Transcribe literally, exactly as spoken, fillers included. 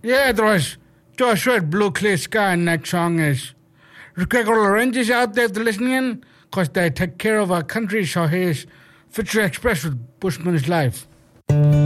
Yeah, there was Josh Red, Blue Clay Sky, and next song is Gregor Lorenz out there listening in, because they take care of our country, so here's Future Express with Bushman's Life.